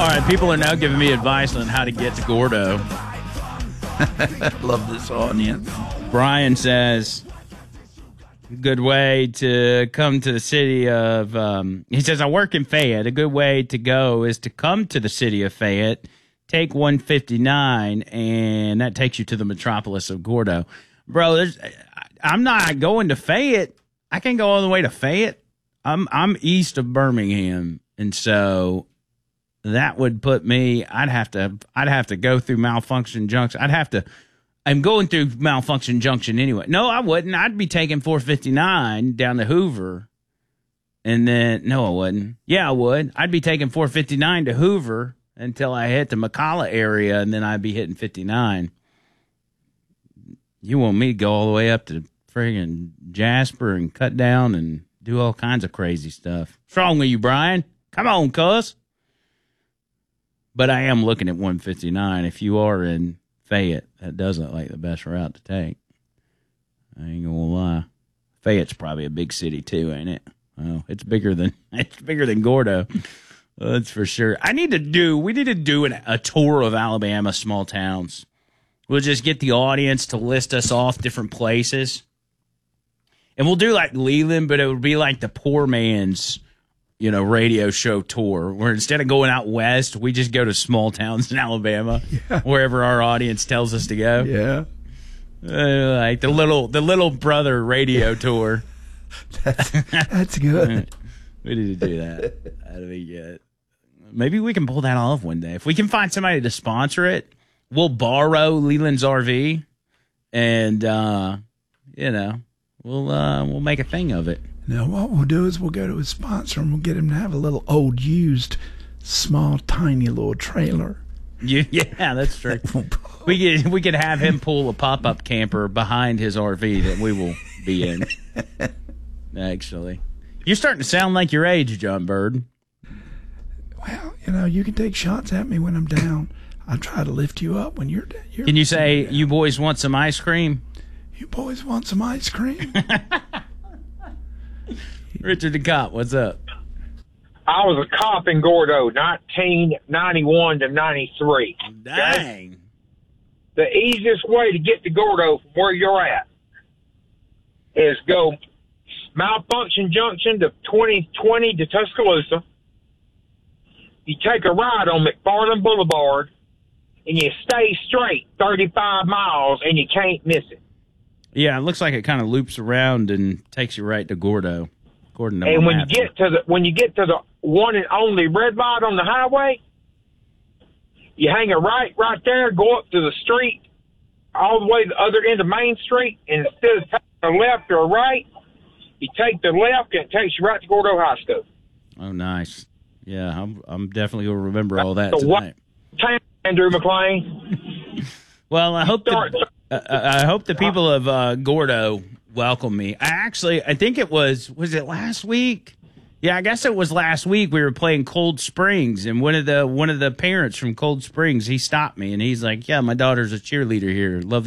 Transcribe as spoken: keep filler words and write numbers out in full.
right, people are now giving me advice on how to get to Gordo. Love this audience. Brian says, good way to come to the city of, um, he says, I work in Fayette. A good way to go is to come to the city of Fayette, take one fifty-nine, and that takes you to the metropolis of Gordo. Bro, there's, I'm not going to Fayette. I can't go all the way to Fayette. I'm I'm east of Birmingham, and so that would put me. I'd have to. I'd have to go through Malfunction Junction. I'd have to. I'm going through Malfunction Junction anyway. No, I wouldn't. I'd be taking four fifty-nine down to Hoover, and then no, I wouldn't. Yeah, I would. I'd be taking four fifty-nine to Hoover until I hit the McCalla area, and then I'd be hitting fifty-nine. You want me to go all the way up to friggin' Jasper and cut down and do all kinds of crazy stuff. What's wrong with you, Brian? Come on, cuz. But I am looking at one fifty-nine. If you are in Fayette, that does look like the best route to take. I ain't gonna lie. Fayette's probably a big city too, ain't it? Oh, it's bigger than it's bigger than Gordo. That's for sure. I need to do. We need to do an, a tour of Alabama small towns. We'll just get the audience to list us off different places. And we'll do like Leland, but it would be like the poor man's, you know, radio show tour, where instead of going out west, we just go to small towns in Alabama, yeah. wherever our audience tells us to go. Yeah. Uh, like the little the little brother radio tour. That's, that's good. We need to do that. That'd be good. Maybe we can pull that off one day. If we can find somebody to sponsor it, we'll borrow Leland's R V, and uh, you know, we'll uh, we'll make a thing of it. Now, what we'll do is we'll go to his sponsor and we'll get him to have a little old, used, small, tiny little trailer. Yeah, yeah, that's true. we could we could have him pull a pop up camper behind his R V that we will be in. Actually, you're starting to sound like your age, John Bird. Well, you know, you can take shots at me when I'm down. I try to lift you up when you're down. Can you say, you boys want some ice cream? You boys want some ice cream? Richard the Cop, what's up? I was a cop in Gordo, nineteen ninety-one to ninety-three. Dang. Okay? The easiest way to get to Gordo from where you're at is go Malfunction Junction to twenty twenty to Tuscaloosa. You take a ride on McFarland Boulevard, and you stay straight thirty-five miles, and you can't miss it. Yeah, it looks like it kind of loops around and takes you right to Gordo. According to and when map. you get to the when you get to the one and only red light on the highway, you hang a right right there, go up to the street, all the way to the other end of Main Street, and instead of taking a left or a right, you take the left, and it takes you right to Gordo High School. Oh, nice. Yeah, I'm, I'm definitely going to remember all that That's tonight. Town, Andrew McLean. Well, I hope the, uh, I hope the people of uh, Gordo welcome me. I actually, I think it was, was it last week? Yeah, I guess it was last week. We were playing Cold Springs, and one of the one of the parents from Cold Springs, he stopped me, and he's like, "Yeah, my daughter's a cheerleader here. Love